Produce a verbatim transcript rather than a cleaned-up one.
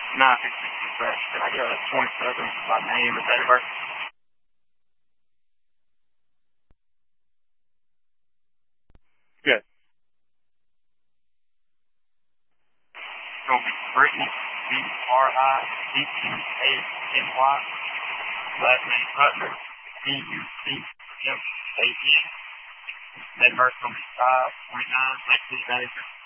nine sixty-two fresh. Can I get a twenty-seven by name and date of birth? Good. It's going to be Brittany, B R I T T A N Y. Last name Putner, P U C M A N. Date of birth going to be five twenty-nine nineteen ninety-three.